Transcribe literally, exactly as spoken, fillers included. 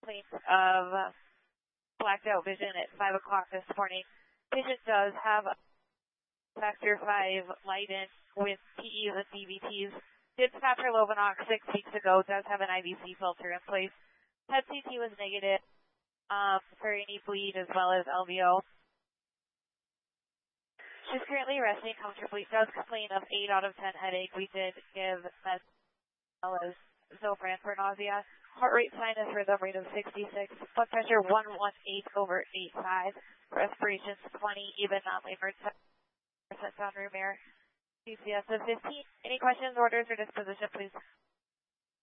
complaint of blacked out vision at five o'clock this morning. Patient does have factor five light in with P Es and D V Ts. Did stop her Lovenox six weeks ago, does have an I V C filter in place. P E T C T was negative um, for any bleed as well as L V O. She's currently resting comfortably, does complain of eight out of ten headache. We did give meds as well as Zofran for nausea. Heart rate sinus rhythm rate of sixty-six. Blood pressure one eighteen over eighty-five. Respirations twenty, even non-labored percent on room air. C C S of fifteen. Any questions, orders, or disposition, please?